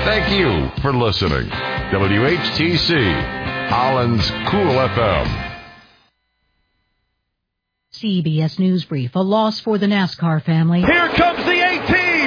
Thank you for listening. WHTC, Holland's Cool FM. CBS News Brief, a loss for the NASCAR family. Here comes the 18!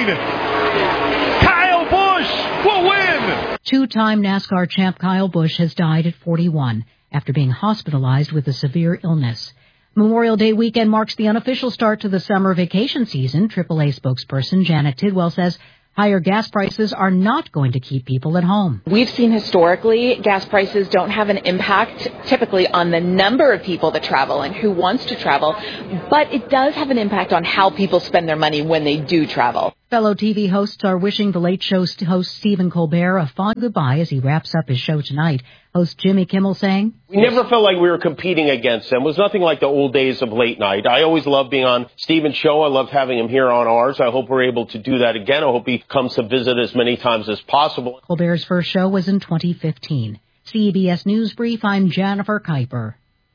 Kyle Busch will win! Two-time NASCAR champ Kyle Busch has died at 41 after being hospitalized with a severe illness. Memorial Day weekend marks the unofficial start to the summer vacation season. AAA spokesperson Janet Tidwell says higher gas prices are not going to keep people at home. We've seen historically gas prices don't have an impact typically on the number of people that travel and who wants to travel, but it does have an impact on how people spend their money when they do travel. Fellow TV hosts are wishing the Late Show host Stephen Colbert a fond goodbye as he wraps up his show tonight. Host Jimmy Kimmel saying, "We never felt like we were competing against them. It was nothing like the old days of late night. I always loved being on Stephen's show. I loved having him here on ours. I hope we're able to do that again. I hope he comes to visit as many times as possible." Colbert's first show was in 2015. CBS News Brief, I'm Jennifer Kuiper.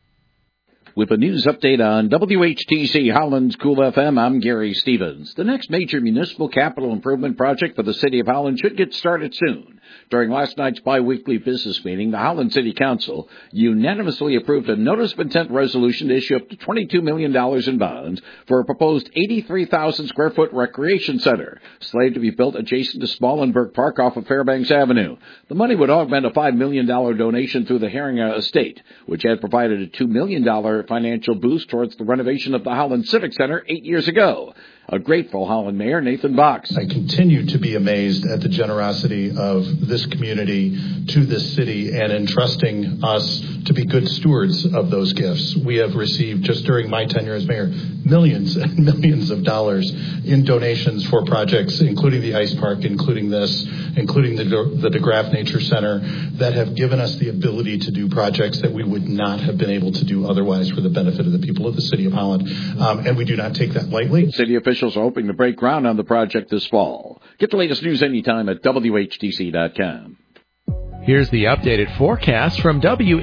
With a news update on WHTC Holland's Cool FM, I'm Gary Stevens. The next major municipal capital improvement project for the City of Holland should get started soon. During last night's bi-weekly business meeting, the Holland City Council unanimously approved a notice of intent resolution to issue up to $22 million in bonds for a proposed 83,000-square-foot recreation center, slated to be built adjacent to Smallenberg Park off of Fairbanks Avenue. The money would augment a $5 million donation through the Heringa Estate, which had provided a $2 million financial boost towards the renovation of the Holland Civic Center 8 years ago. A grateful Holland Mayor, Nathan Box. I continue to be amazed at the generosity of this community to this city and entrusting us to be good stewards of those gifts. We have received, just during my tenure as mayor, millions and millions of dollars in donations for projects, including the ice park, including this, including the DeGraff Nature Center, that have given us the ability to do projects that we would not have been able to do otherwise for the benefit of the people of the city of Holland. And we do not take that lightly. City officials are hoping to break ground on the project this fall. Get the latest news anytime at WHTC.com. Here's the updated forecast from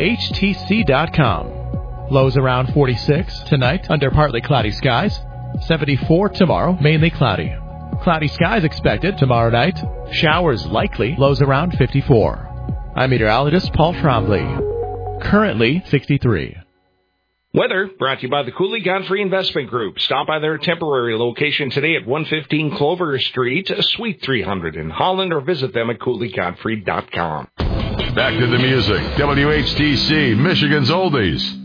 WHTC.com. Lows around 46 tonight under partly cloudy skies. 74 tomorrow, mainly cloudy. Cloudy skies expected tomorrow night. Showers likely, lows around 54. I'm meteorologist Paul Trombley. Currently 63. Weather brought to you by the Cooley Godfrey Investment Group. Stop by their temporary location today at 115 Clover Street, Suite 300 in Holland, or visit them at CooleyGodfrey.com. Back to the music. WHTC, Michigan's Oldies.